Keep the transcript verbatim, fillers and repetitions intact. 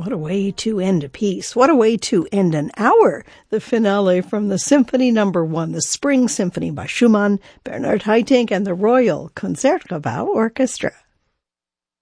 What a way to end a piece. What a way to end an hour. The finale from the Symphony Number One, the Spring Symphony by Schumann, Bernard Haitink, and the Royal Concertgebouw Orchestra.